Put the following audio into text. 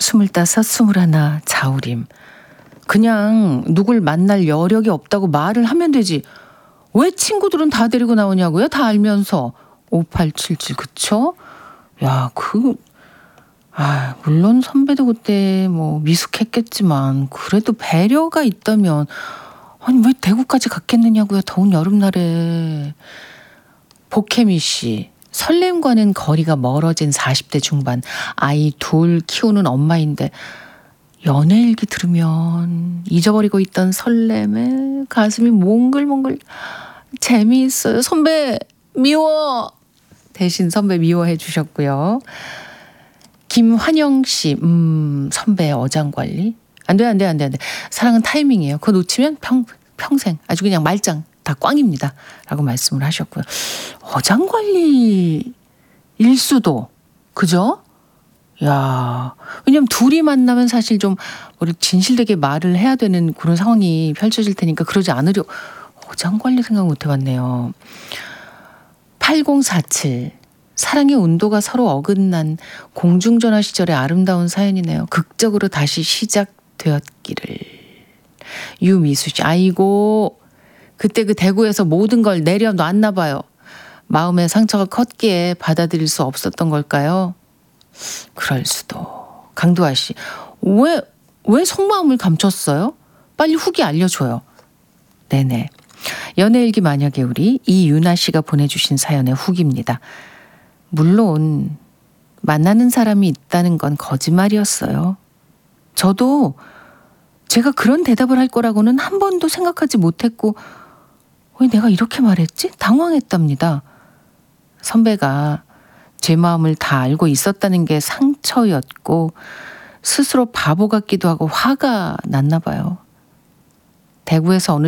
25, 21 자우림. 그냥 누굴 만날 여력이 없다고 말을 하면 되지. 왜 친구들은 다 데리고 나오냐고요? 다 알면서. 5877 그쵸? 야, 물론 선배도 그때 뭐 미숙했겠지만 그래도 배려가 있다면 아니 왜 대구까지 갔겠느냐고요? 더운 여름날에. 복혜미 씨. 설렘과는 거리가 멀어진 40대 중반. 아이 둘 키우는 엄마인데 연애일기 들으면 잊어버리고 있던 설렘에 가슴이 몽글몽글. 재미있어요. 선배 미워. 대신 선배 미워해 주셨고요. 김환영 씨. 선배의 어장관리. 안 돼. 사랑은 타이밍이에요. 그거 놓치면 평생 아주 그냥 말짱 다 꽝입니다. 라고 말씀을 하셨고요. 어장관리일 수도. 그죠? 야, 왜냐면 둘이 만나면 사실 좀 우리 진실되게 말을 해야 되는 그런 상황이 펼쳐질 테니까 그러지 않으려. 어장관리 생각 못 해봤네요. 8047. 사랑의 온도가 서로 어긋난 공중전화 시절의 아름다운 사연이네요. 극적으로 다시 시작되었기를. 유미수 씨. 아이고 그때 그 대구에서 모든 걸 내려놨나 봐요. 마음의 상처가 컸기에 받아들일 수 없었던 걸까요? 그럴 수도. 강두아 씨. 왜 속마음을 감췄어요? 빨리 후기 알려줘요. 네네. 연애일기 마녀의 우리 이유나 씨가 보내주신 사연의 후기입니다. 물론 만나는 사람이 있다는 건 거짓말이었어요. 저도 제가 그런 대답을 할 거라고는 한 번도 생각하지 못했고 왜 내가 이렇게 말했지? 당황했답니다. 선배가 제 마음을 다 알고 있었다는 게 상처였고 스스로 바보 같기도 하고 화가 났나 봐요. 대구에서 어느